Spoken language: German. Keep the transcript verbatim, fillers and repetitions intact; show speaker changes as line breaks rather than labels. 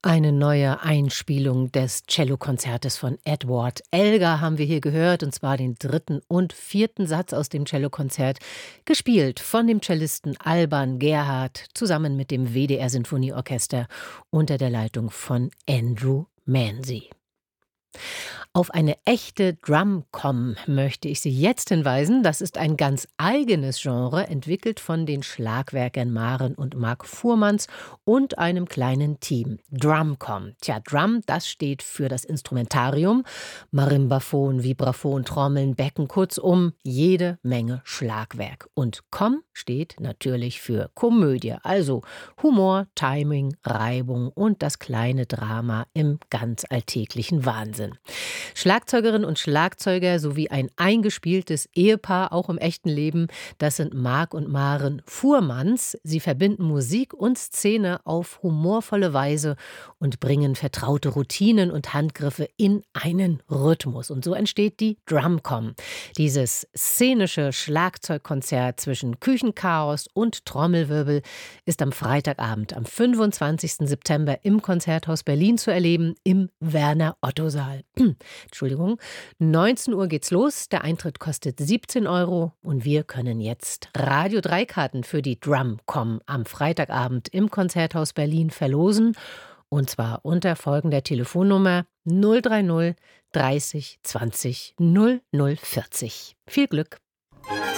Eine neue Einspielung des Cellokonzertes von Edward Elgar haben wir hier gehört, und zwar den dritten und vierten Satz aus dem Cellokonzert, gespielt von dem Cellisten Alban Gerhardt zusammen mit dem W D R-Sinfonieorchester unter der Leitung von Andrew Manzy. Auf eine echte Drum-Com möchte ich Sie jetzt hinweisen. Das ist ein ganz eigenes Genre, entwickelt von den Schlagwerkern Maren und Marc Fuhrmanns und einem kleinen Team. Drum-Com. Tja, Drum, das steht für das Instrumentarium. Marimbaphon, Vibraphon, Trommeln, Becken, kurzum jede Menge Schlagwerk. Und Com steht natürlich für Komödie, also Humor, Timing, Reibung und das kleine Drama im ganz alltäglichen Wahnsinn. Schlagzeugerinnen und Schlagzeuger sowie ein eingespieltes Ehepaar, auch im echten Leben, das sind Marc und Maren Fuhrmanns. Sie verbinden Musik und Szene auf humorvolle Weise und bringen vertraute Routinen und Handgriffe in einen Rhythmus. Und so entsteht die Drum-Com, dieses szenische Schlagzeugkonzert zwischen Küchenchaos und Trommelwirbel, ist am Freitagabend, am fünfundzwanzigsten September im Konzerthaus Berlin zu erleben, im Werner-Otto-Saal. Entschuldigung, neunzehn Uhr geht's los, der Eintritt kostet siebzehn Euro und wir können jetzt Radio drei Karten für die Drum-Com am Freitagabend im Konzerthaus Berlin verlosen, und zwar unter folgender Telefonnummer null drei null dreißig zwanzig null null vierzig. Viel Glück!